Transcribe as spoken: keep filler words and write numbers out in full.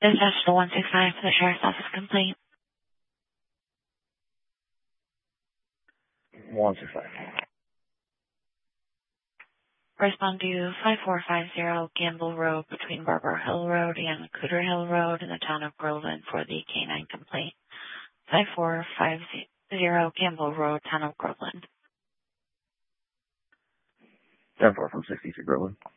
This is National one six five for the Sheriff's Office complaint. one six five. Respond to five four five zero Gamble Road between Barber Hill Road and Cooter Hill Road in the town of Groveland for the K nine complaint. five four five zero Gamble Road, town of Groveland. ten four from sixty-three Groveland.